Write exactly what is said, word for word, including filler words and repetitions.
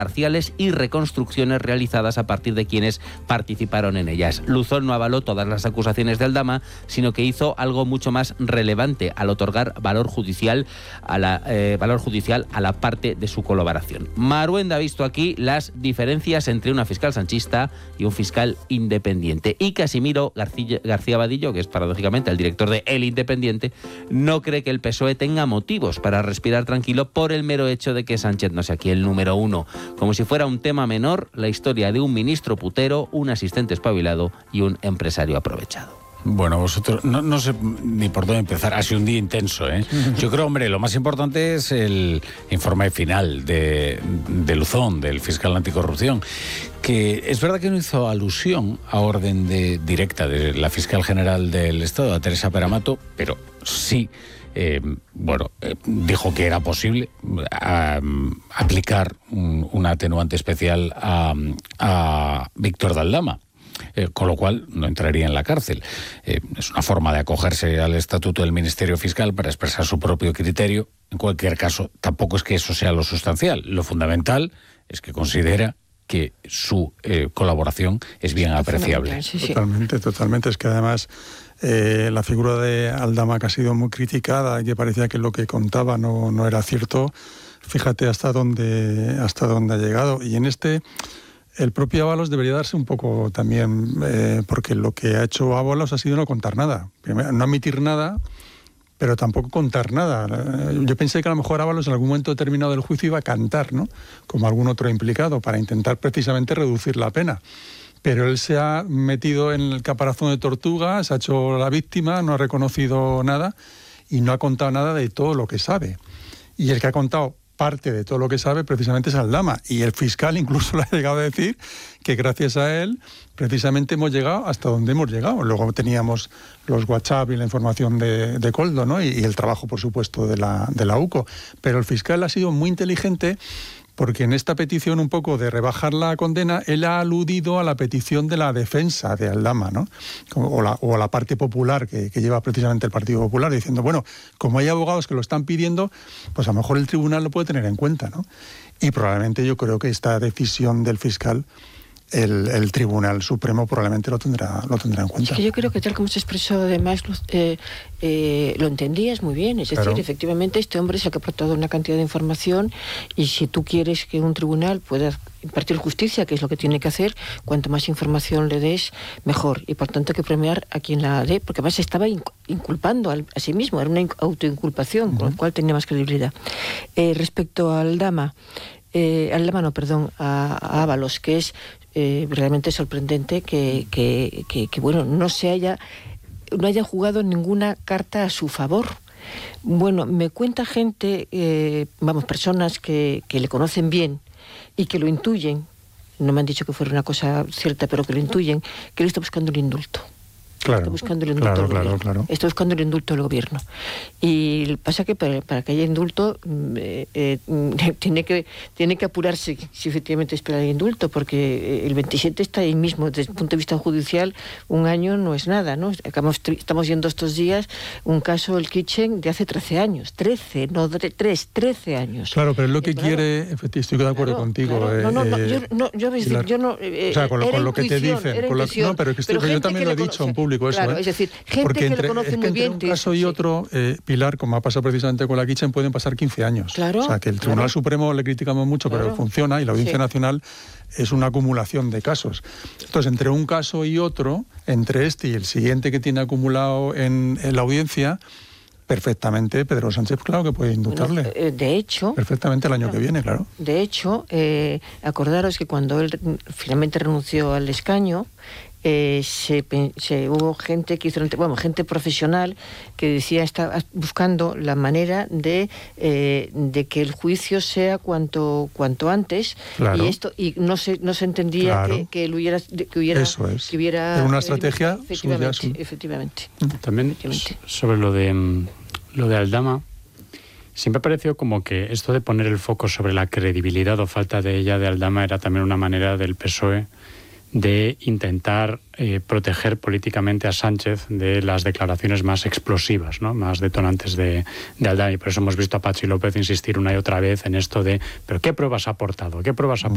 parciales y reconstrucciones realizadas a partir de quienes participaron en ellas. Luzón no avaló todas las acusaciones de Aldama, sino que hizo algo mucho más relevante al otorgar valor judicial a la, eh, valor judicial a la parte de su colaboración. Maruenda ha visto aquí las diferencias entre una fiscal sanchista y un fiscal independiente. Y Casimiro García, García Vadillo, que es paradójicamente el director de El Independiente, no cree que el P S O E tenga motivos para respirar tranquilo por el mero hecho de que Sánchez no sea aquí el número uno. Como si fuera un tema menor, la historia de un ministro putero, un asistente espabilado y un empresario aprovechado. Bueno, vosotros, no, no sé ni por dónde empezar, ha sido un día intenso, ¿eh? Yo creo, hombre, lo más importante es el informe final de, de Luzón, del fiscal anticorrupción, que es verdad que no hizo alusión a orden de, directa de la fiscal general del Estado, a Teresa Peramato, pero sí... Eh, bueno, eh, dijo que era posible eh, aplicar un, una atenuante especial a, a Víctor de Aldama, eh, con lo cual no entraría en la cárcel. Eh, es una forma de acogerse al estatuto del Ministerio Fiscal para expresar su propio criterio. En cualquier caso, tampoco es que eso sea lo sustancial. Lo fundamental es que considera que su eh, colaboración es bien apreciable. Sí, sí. Totalmente, totalmente. Es que además eh, la figura de Aldama, que ha sido muy criticada y que parecía que lo que contaba no, no era cierto, fíjate hasta dónde, hasta dónde ha llegado. Y en este, el propio Ábalos debería darse un poco también, eh, porque lo que ha hecho Ábalos ha sido no contar nada. Primero, no admitir nada, pero tampoco contar nada. Yo pensé que a lo mejor Ábalos en algún momento determinado del juicio iba a cantar, ¿no?, como algún otro implicado, para intentar precisamente reducir la pena. Pero él se ha metido en el caparazón de tortuga, se ha hecho la víctima, no ha reconocido nada y no ha contado nada de todo lo que sabe. Y el que ha contado parte de todo lo que sabe precisamente es Aldama. Y el fiscal incluso le ha llegado a decir que gracias a él precisamente hemos llegado hasta donde hemos llegado. Luego teníamos los WhatsApp y la información de, de Koldo, ¿no?, y, y el trabajo, por supuesto, de la, de la U C O. Pero el fiscal ha sido muy inteligente, porque en esta petición un poco de rebajar la condena, él ha aludido a la petición de la defensa de Aldama, ¿no?, o, la, o a la parte popular que, que lleva precisamente el Partido Popular, diciendo, bueno, como hay abogados que lo están pidiendo, pues a lo mejor el tribunal lo puede tener en cuenta, ¿no? Y probablemente yo creo que esta decisión del fiscal, el, el Tribunal Supremo probablemente lo tendrá, lo tendrá en cuenta. Es que yo creo que tal como se expresó además, eh, eh, lo entendías muy bien. Es decir, claro, efectivamente este hombre es el que ha aportado una cantidad de información, y si tú quieres que un tribunal pueda impartir justicia, que es lo que tiene que hacer, cuanto más información le des, mejor. Y por tanto hay que premiar a quien la dé, porque además se estaba inculpando a sí mismo, era una autoinculpación, uh-huh, con lo cual tenía más credibilidad. Eh, respecto al Aldama, eh, al Aldama no, perdón, a, a Ábalos, que es Eh, realmente sorprendente que, que, que, que bueno, no se haya no haya jugado ninguna carta a su favor. Bueno, me cuenta gente, eh, vamos, personas que, que le conocen bien y que lo intuyen, no me han dicho que fuera una cosa cierta, pero que lo intuyen, que él está buscando el indulto. Claro, está buscando el indulto claro, del claro, claro. Está buscando el indulto del gobierno. Y pasa que para, para que haya indulto eh, eh, tiene que tiene que apurarse si efectivamente espera el indulto, porque el veintisiete está ahí mismo. Desde el punto de vista judicial, un año no es nada, ¿no? Acabamos, estamos viendo estos días un caso, el Kitchen, de hace trece años. trece, no tres, trece años. Claro, pero es lo que claro, quiere, efectivamente, estoy de acuerdo claro, contigo. Claro. Eh, no, no, no, eh, yo no, yo, decir, yo no eh, o sea, con lo, con lo que te intuición, dicen. Con lo, no, pero, que estoy, pero yo también lo he dicho en público, eso. Claro, ¿eh? Es decir, gente porque que entre, lo conoce es que muy entre bien. un caso y otro, eh, Pilar, como ha pasado precisamente con la Kitchen, pueden pasar quince años. Claro, o sea, que el Tribunal claro. Supremo le criticamos mucho, claro, pero funciona, y la Audiencia sí. Nacional es una acumulación de casos. Entonces, entre un caso y otro, entre este y el siguiente que tiene acumulado en, en la audiencia, perfectamente Pedro Sánchez, claro que puede indultarle. Bueno, eh, de hecho... Perfectamente el año claro, que viene, claro. De hecho, eh, acordaros que cuando él finalmente renunció al escaño, Eh, se, se hubo gente que hizo, bueno, gente profesional que decía, está buscando la manera de eh, de que el juicio sea cuanto cuanto antes, claro, y esto y no se no se entendía claro, que, que él hubiera que hubiera eso es. que hubiera era una estrategia eh, efectivamente, suya, efectivamente. También efectivamente. sobre lo de lo de Aldama, siempre pareció como que esto de poner el foco sobre la credibilidad o falta de ella de Aldama era también una manera del P S O E de intentar eh, proteger políticamente a Sánchez de las declaraciones más explosivas, ¿no?, más detonantes de, de Aldama. Y por eso hemos visto a Patxi López insistir una y otra vez en esto de ¿pero qué pruebas ha aportado? ¿Qué pruebas ha